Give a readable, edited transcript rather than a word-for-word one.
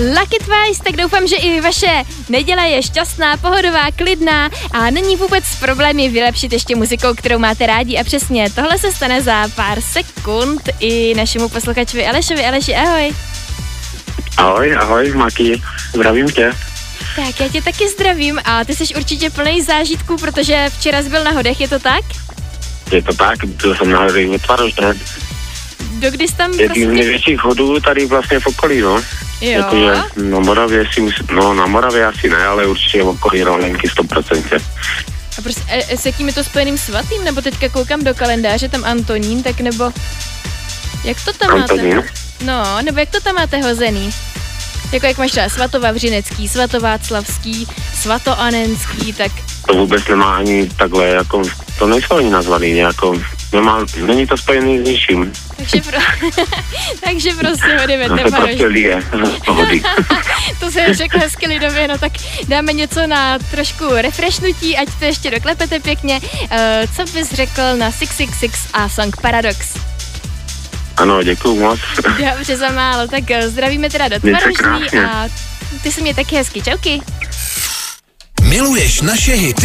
Lucky Twice, tak doufám, že i vaše neděle je šťastná, pohodová, klidná a není vůbec problémy vylepšit ještě muzikou, kterou máte rádi. A přesně tohle se stane za pár sekund i našemu posluchačovi Alešovi. Aleši, ahoj. Ahoj, Maki, zdravím tě. Tak, já tě taky zdravím a ty jsi určitě plný zážitků, protože včera jsi byl na Hodech, je to tak? Je to tak, byl jsem na Hodech ve Tvarošce. Dokdy jsi tam? Jedním z největších hodů tady vlastně v okolí, no. Jo. Jakože na Moravě na Moravě asi ne, ale určitě v okolí Rolenky 100%. A prostě s jakým je to spojeným svatým? Nebo teďka koukám do kalendáře, tam Antonín, tak nebo... Jak to tam Antonín? máte? No, nebo jak to tam máte hozený? Jako jak máš třeba Svatovavřinecký, Svatováclavský, Svatoanenský, tak... To vůbec nemá ani takhle, jako, to nejsou ani nazvaný nějakou, není to spojený s ničím. Takže prostě odjevete, no, to prostě lije, to se řekl hezky lidově, no tak dáme něco na trošku refreshnutí, ať to ještě doklepete pěkně. Co bys řekl na 666 a song Paradox? Ano, děkuju moc. Dobře, za málo, tak zdravíme teda do Tvarožní a ty se mě taky hezky, čauky. Miluješ naše hity?